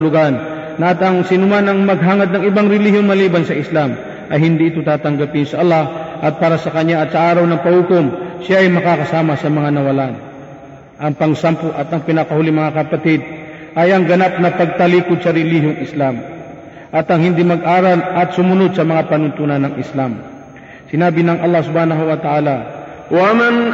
lugan na at ang sinuman ang maghangad ng ibang relihiyon maliban sa Islam ay hindi ito tatanggapin sa Allah at para sa Kanya at sa araw ng pahukom siya ay makakasama sa mga nawalan. Ang pangsampu at ang pinakahuli mga kapatid ay ang ganap na pagtalikod sa relihiyong Islam at ang hindi mag-aral at sumunod sa mga panuntunan ng Islam. Sinabi ng Allah subhanahu wa ta'ala, وَمَنْ